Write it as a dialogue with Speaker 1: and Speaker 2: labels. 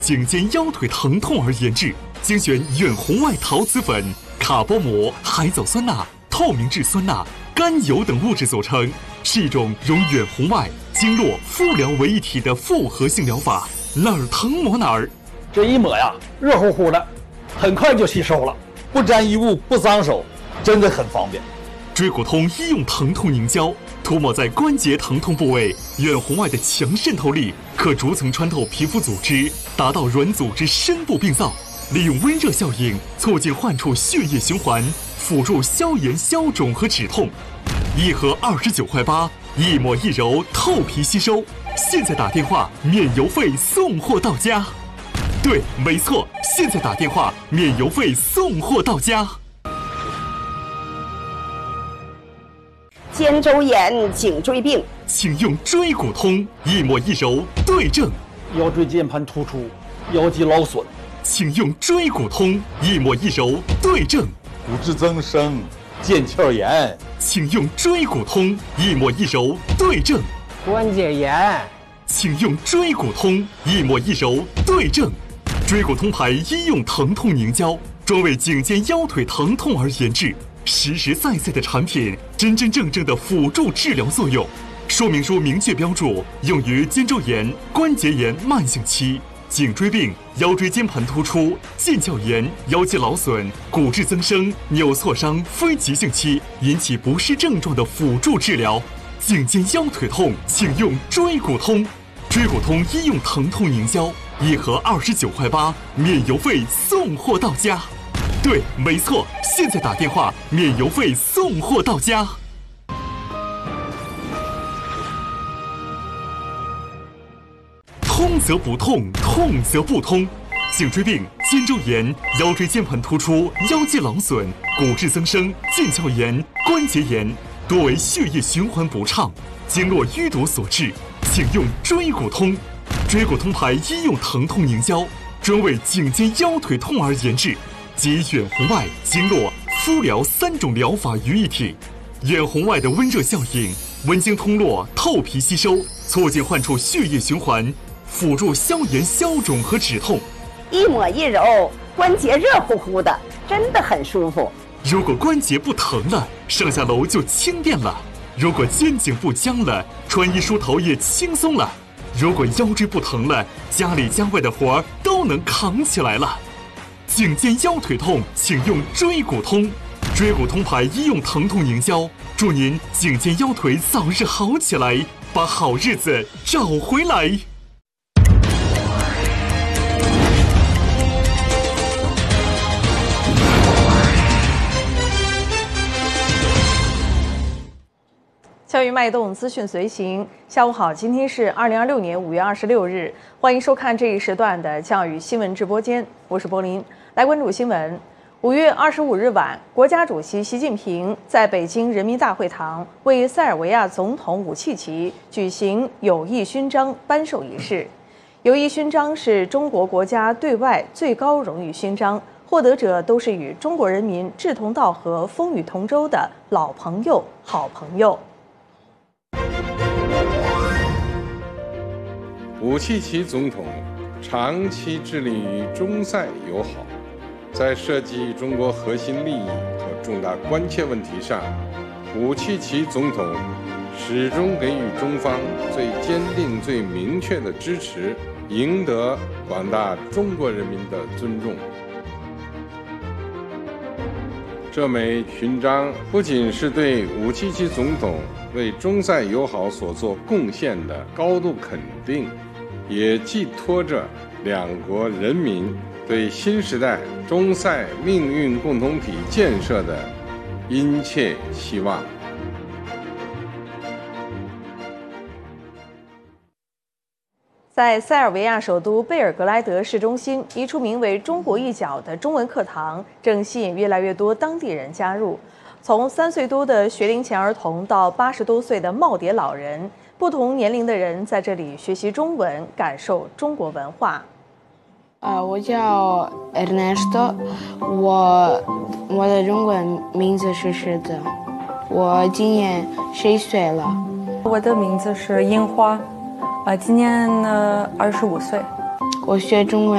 Speaker 1: 颈肩腰腿疼痛而研制，精选远红外陶瓷粉、卡波膜、海藻酸钠、透明质酸钠、甘油等物质组成，是一种融远红外、经络、敷疗为一体的复合性疗法，哪儿疼抹哪儿。
Speaker 2: 这一抹呀，热乎乎的，很快就吸收了，不沾衣物，不脏手，真的很方便。
Speaker 1: 椎骨通医用疼痛凝胶涂抹在关节疼痛部位，远红外的强渗透力可逐层穿透皮肤组织，达到软组织深部病灶，利用温热效应促进患处血液循环，辅助消炎消肿和止痛。一盒29块8，一抹一揉，透皮吸收。现在打电话免邮费送货到家。对，没错，现在打电话免邮费送货到家。
Speaker 3: 肩周炎、颈椎病，
Speaker 1: 请用椎骨通，一抹一揉对症。
Speaker 2: 腰椎间盘突出、腰肌劳损，
Speaker 1: 请用椎骨通，一抹一揉对症。
Speaker 2: 骨质增生、腱鞘炎，
Speaker 1: 请用椎骨通，一抹一揉对症。
Speaker 4: 关节炎，
Speaker 1: 请用椎骨通，一抹一揉对症。椎骨通牌医用疼痛凝胶，专为颈肩腰腿疼痛而研制，实实在在的产品，真真正正的辅助治疗作用。说明书明确标注，用于肩周炎、关节炎慢性期、颈椎病、腰椎间盘突出、腱鞘炎、腰肌劳损、骨质增生、扭挫伤非急性期引起不适症状的辅助治疗。颈肩腰腿痛，请用椎骨通。椎骨通医用疼痛凝胶，一盒29块8，免邮费送货到家。对，没错，现在打电话免邮费送货到家。通则不痛，痛则不通。颈椎病、肩周炎、腰椎间盘突出、腰肌劳损、骨质增生、腱鞘炎、关节炎，多为血液循环不畅、经络淤堵所致，请用椎骨通。椎骨通牌医用疼痛凝胶，专为颈肩腰腿痛而研制，集远红外、经络、敷疗3种疗法于一体。远红外的温热效应，温经通络，透皮吸收，促进患处血液循环，辅助消炎消肿和止痛。
Speaker 3: 一抹一揉，关节热乎乎的，真的很舒服。
Speaker 1: 如果关节不疼了，上下楼就轻便了；如果肩颈不僵了，穿衣梳头也轻松了；如果腰椎不疼了，家里家外的活儿都能扛起来了。颈肩腰腿痛，请用椎骨通。椎骨通牌医用疼痛凝胶，祝您颈肩腰腿早日好起来，把好日子找回来。
Speaker 5: 教育脉动，资讯随行。下午好，今天是2026年5月26日，欢迎收看这一时段的教育新闻直播间，我是柏林。来关注新闻。5月25日晚，国家主席习近平在北京人民大会堂为塞尔维亚总统武契奇举行友谊勋章颁授仪式。友谊勋章是中国国家对外最高荣誉勋章，获得者都是与中国人民志同道合、风雨同舟的老朋友、好朋友。
Speaker 6: 武契奇总统长期致力于中塞友好，在涉及中国核心利益和重大关切问题上，武契奇总统始终给予中方最坚定、最明确的支持，赢得广大中国人民的尊重。这枚勋章不仅是对武契奇总统为中塞友好所做贡献的高度肯定，也寄托着两国人民对新时代中塞命运共同体建设的殷切希望。
Speaker 5: 在塞尔维亚首都贝尔格莱德市中心，一处名为“中国一角”的中文课堂正吸引越来越多当地人加入。从3岁多的学龄前儿童到80多岁的耄耋老人，不同年龄的人在这里学习中文，感受中国文化。
Speaker 7: 我叫 Ernesto， 我的中文名字是狮子，我今年11岁了。
Speaker 8: 我的名字是樱花，今年25岁。
Speaker 7: 我学中文